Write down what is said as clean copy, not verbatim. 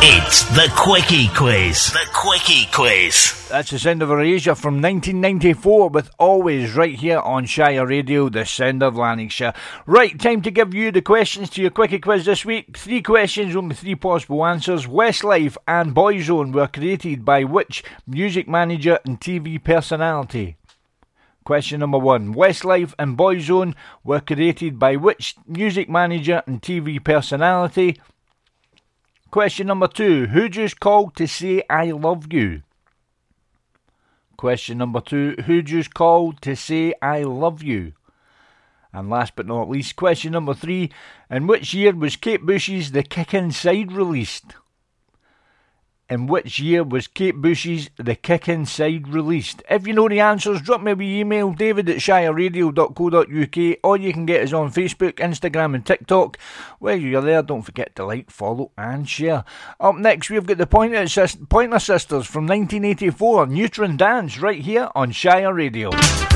It's the Quickie Quiz. The Quickie Quiz. That's the sound of Erasure from 1994 with Always right here on Shire Radio, the sound of Lanarkshire. Right, time to give you the questions to your Quickie Quiz this week. 3 questions, only 3 possible answers. Westlife and Boyzone were created by which music manager and TV personality? Question number 1. Westlife and Boyzone were created by which music manager and TV personality? Question number 2. Who just called to say I love you? Question number 2. Who just called to say I love you? And last but not least, question number 3. In which year was Kate Bush's The Kick Inside released? In which year was Kate Bush's The Kick Inside released? If you know the answers, drop me a wee email, david@shireradio.co.uk, or you can get us on Facebook, Instagram and TikTok. While you're there, don't forget to like, follow and share. Up next, we've got the Pointer Sisters from 1984, Neutron Dance, right here on Shire Radio.